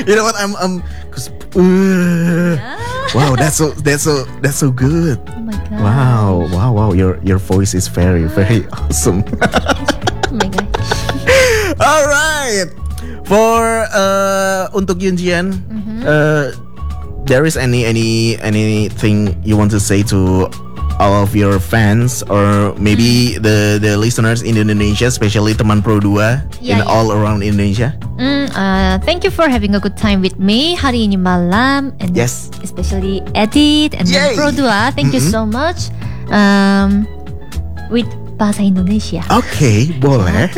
You know what? Wow, that's so good. Oh my god. Wow. Your voice is very awesome. Oh my god. Alright. For untuk Yunjian, there is anything you want to say to all of your fans or maybe the listeners in Indonesia, especially teman Pro 2 all around Indonesia? Thank you for having a good time with me hari ini malam, and especially Edit and Pro 2. Thank you so much. With bahasa Indonesia. Oke, boleh.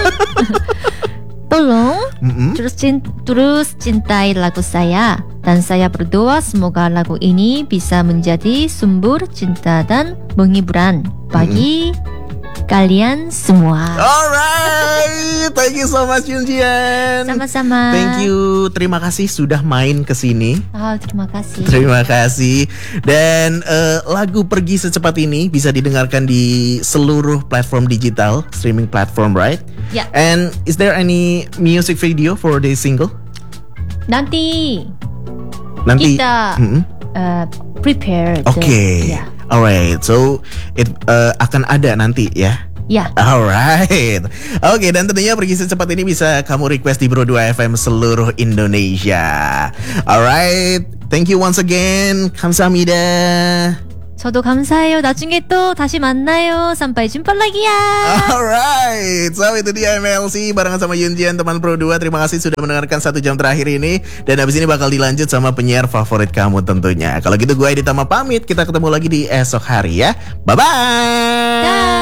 Tolong terus cintai lagu saya, dan saya berdoa semoga lagu ini bisa menjadi sumber cinta dan penghiburan bagi kalian semua. Alright, thank you so much Yunjian. Sama-sama. Thank you, terima kasih sudah main kesini. Terima kasih. Terima kasih. Dan lagu Pergi Secepat ini bisa didengarkan di seluruh platform digital, streaming platform, right? Yeah. And is there any music video for this single? Nanti kita prepare. Okay. Yeah. Alright, so it akan ada nanti ya. Ya. Alright. Oke, dan tentunya Pergi Secepat ini bisa kamu request di Pro 2 FM seluruh Indonesia. Alright, thank you once again. 감사합니다. 저도 감사해요. 나중에 또 다시 만나요. Sampai jumpa lagi ya. Alright, so itu dia MLC barengan sama Yunjian teman Pro 2. Terima kasih sudah mendengarkan 1 jam terakhir ini. Dan habis ini bakal dilanjut sama penyiar favorit kamu tentunya. Kalau gitu gue Edit Tama pamit. Kita ketemu lagi di esok hari ya. Bye-bye.